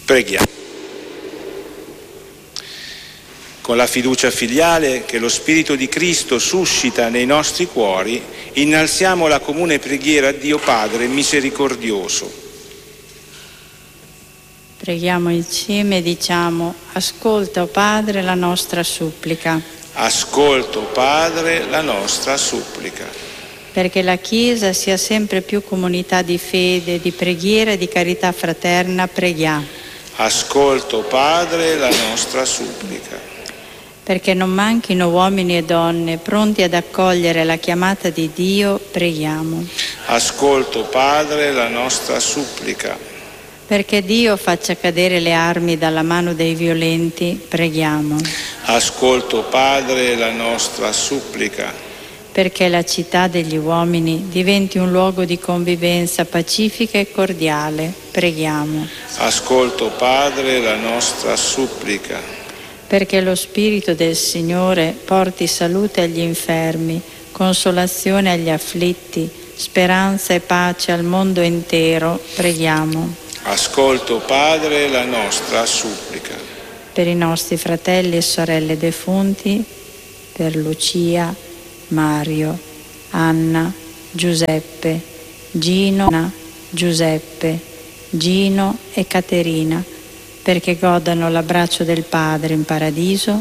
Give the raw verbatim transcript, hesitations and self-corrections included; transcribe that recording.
Preghiamo. Con la fiducia filiale che lo Spirito di Cristo suscita nei nostri cuori, innalziamo la comune preghiera a Dio Padre misericordioso. Preghiamo insieme e diciamo: ascolta, o Padre, la nostra supplica. Ascolta, o Padre, la nostra supplica. Perché la Chiesa sia sempre più comunità di fede, di preghiera e di carità fraterna, preghiamo. Ascolta, o Padre, la nostra supplica. Perché non manchino uomini e donne pronti ad accogliere la chiamata di Dio, preghiamo. Ascolta, o Padre, la nostra supplica. Perché Dio faccia cadere le armi dalla mano dei violenti, preghiamo. Ascolta, o Padre, la nostra supplica. Perché la città degli uomini diventi un luogo di convivenza pacifica e cordiale, preghiamo. Ascolta, o Padre, la nostra supplica. Perché lo Spirito del Signore porti salute agli infermi, consolazione agli afflitti, speranza e pace al mondo intero, preghiamo. Ascolta, o Padre, la nostra supplica. Per i nostri fratelli e sorelle defunti, per Lucia, Mario, Anna, Giuseppe, Gino, Giuseppe, Gino e Caterina, perché godano l'abbraccio del Padre in paradiso,